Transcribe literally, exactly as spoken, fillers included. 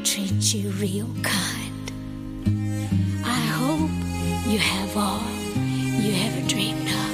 treat you real kind. I hope you have all you ever dreamed of.